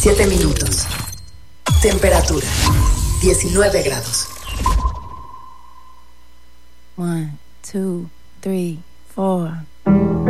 7 minutos. Temperatura 19 grados. 1, 2, 3, 4